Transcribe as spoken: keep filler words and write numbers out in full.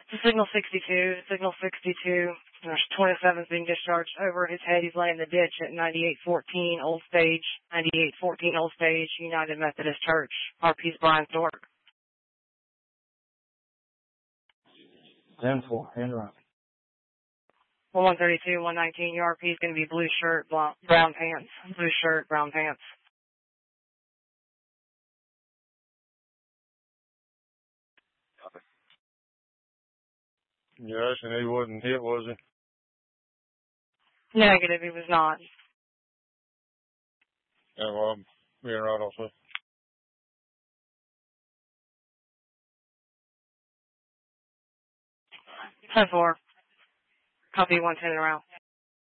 To signal sixty-two, signal sixty-two. There's twenty-seven's being discharged over his head. He's laying in the ditch at ninety-eight fourteen Old Stage, ninety-eight fourteen Old Stage, United Methodist Church. R P's Brian Thorpe. ten four, hand around. one thirty-two, one nineteen, your R P is going to be blue shirt, brown pants. Blue shirt, brown pants. Yes, and he wasn't hit, was he? Negative, he was not. Yeah, well, I'm being right also. ten four. Copy one ten around.